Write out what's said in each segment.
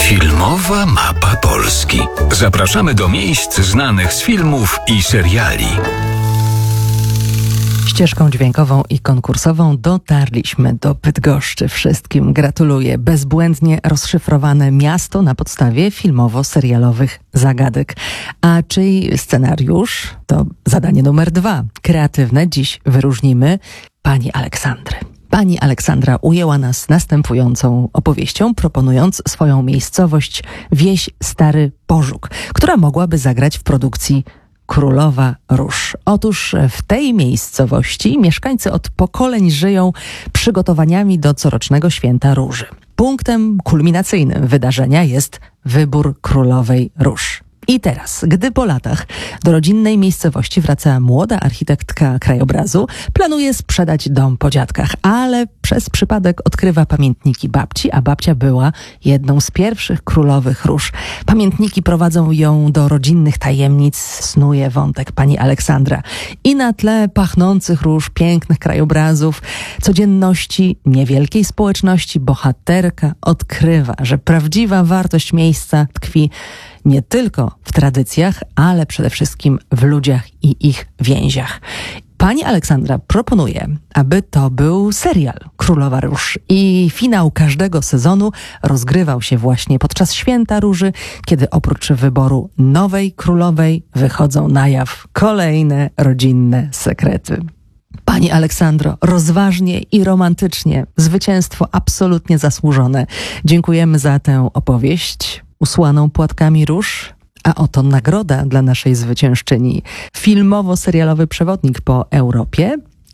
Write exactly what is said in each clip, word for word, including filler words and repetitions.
Filmowa mapa Polski. Zapraszamy do miejsc znanych z filmów i seriali. Ścieżką dźwiękową i konkursową dotarliśmy do Bydgoszczy. Wszystkim gratuluję. Bezbłędnie rozszyfrowane miasto na podstawie filmowo-serialowych zagadek. A czyj scenariusz? To zadanie numer dwa. Kreatywne. Dziś wyróżnimy pani Aleksandry. Pani Aleksandra ujęła nas następującą opowieścią, proponując swoją miejscowość wieś Stary Pożuk, która mogłaby zagrać w produkcji Królowa Róż. Otóż w tej miejscowości mieszkańcy od pokoleń żyją przygotowaniami do corocznego święta Róży. Punktem kulminacyjnym wydarzenia jest wybór Królowej Róż. I teraz, gdy po latach do rodzinnej miejscowości wraca młoda architektka krajobrazu, planuje sprzedać dom po dziadkach, ale przez przypadek odkrywa pamiętniki babci, a babcia była jedną z pierwszych królowych róż. Pamiętniki prowadzą ją do rodzinnych tajemnic, snuje wątek pani Aleksandra. I na tle pachnących róż, pięknych krajobrazów, codzienności niewielkiej społeczności bohaterka odkrywa, że prawdziwa wartość miejsca tkwi nie tylko w tradycjach, ale przede wszystkim w ludziach i ich więziach. Pani Aleksandra proponuje, aby to był serial Królowa Róż i finał każdego sezonu rozgrywał się właśnie podczas Święta Róży, kiedy oprócz wyboru nowej królowej wychodzą na jaw kolejne rodzinne sekrety. Pani Aleksandro, rozważnie i romantycznie, zwycięstwo absolutnie zasłużone. Dziękujemy za tę opowieść usłaną płatkami róż, a oto nagroda dla naszej zwyciężczyni. Filmowo-serialowy przewodnik po Europie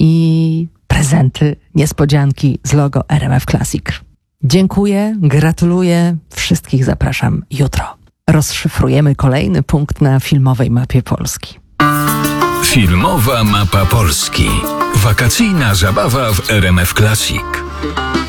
i prezenty, niespodzianki z logo R M F Classic. Dziękuję, gratuluję, wszystkich zapraszam jutro. Rozszyfrujemy kolejny punkt na filmowej mapie Polski. Filmowa mapa Polski. Wakacyjna zabawa w R M F Classic.